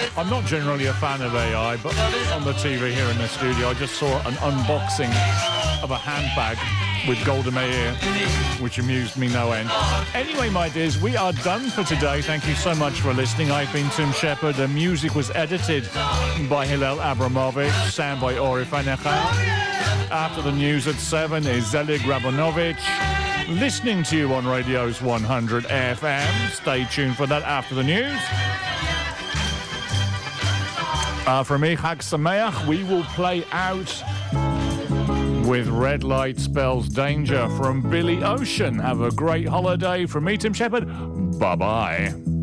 I'm not generally a fan of AI, but on the TV here in the studio, I just saw an unboxing of a handbag with Golda Meir, which amused me no end. Anyway, my dears, we are done for today. Thank you so much for listening. I've been Tim Shepard. The music was edited by Hillel Abramovich, sound by Ori Fanecha. After the news at 7 is Zelig Rabinovich. Listening to you on Radio's 100 FM. Stay tuned for that after the news. From me, Chag Sameach, we will play out with Red Light Spells Danger from Billy Ocean. Have a great holiday. From me, Tim Shepard. Bye-bye.